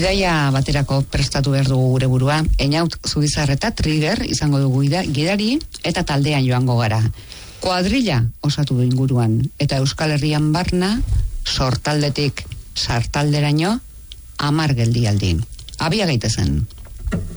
Bidaia baterako prestatu behar dugu gure burua. Einaut Zubizarreta Trigger izango dugu gidari eta taldean joango gara. Kuadrilla osatu du inguruan eta Euskal Herrian barna sortaldetik sartalderaino 10 geldialdi. Abia gaitezen.